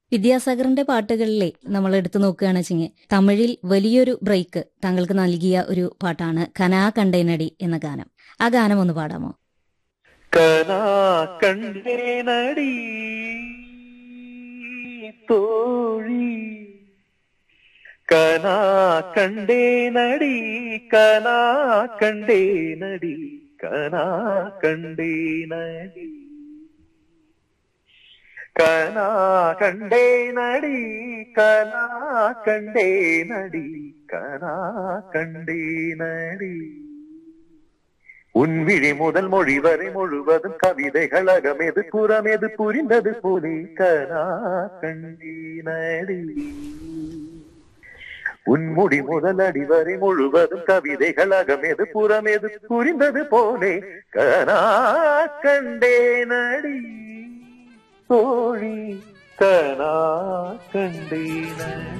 വിദ്യാസാഗറിന്റെ പാട്ടുകളിലെ നമ്മൾ എടുത്തു നോക്കുകയാണ് വെച്ചെങ്കിൽ തമിഴിൽ വലിയൊരു ബ്രേക്ക് താങ്കൾക്ക് നൽകിയ ഒരു പാട്ടാണ് കനാ കണ്ടേനടി എന്ന ഗാനം. ആ ഗാനം ഒന്ന് പാടാമോ? കനാ കണ്ടേനടി തോഴി, കനാ കണ്ടേനടി, കനാ കണ്ടേനടി, കനാ കണ്ടേനടി, കനാ കണ്ടേനടി, കനാ കണ്ടേനടി, കനാ കണ്ടേനടി. உன்விழி முதல் மொழி வரை முழுவதும் கவிதைகள் அகமெது புறமெது புரிந்தது போலே கனா கண்டீனடி. உன்முடி முதல் அடி வரை முழுவதும் கவிதைகள் அகமெது புறமெது புரிந்தது போலே கனா கண்டேனடி தோழி, கனா கண்டேனடி.